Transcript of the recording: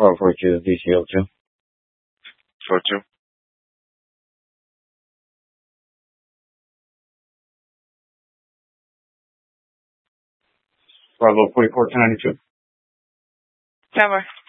42 is DCO2. 42. Bravo 44 1092. 10